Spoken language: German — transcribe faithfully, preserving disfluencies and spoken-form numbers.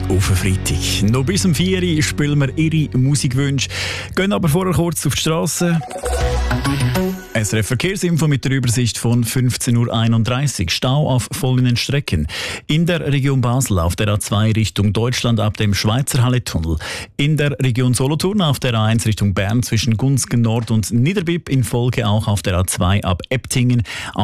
auf einen Freitag. Noch bis um vier Uhr spielen wir Ihre Musikwünsche. Gehen aber vorher kurz auf die Straße. S R F Verkehrsinfo mit der Übersicht von fünfzehn Uhr einunddreißig. Stau auf folgenden Strecken. In der Region Basel auf der A zwei Richtung Deutschland ab dem Schweizer Halletunnel. In der Region Solothurn auf der A eins Richtung Bern zwischen Gunzgen Nord und Niederbipp. In Folge auch auf der A zwei ab Eptingen.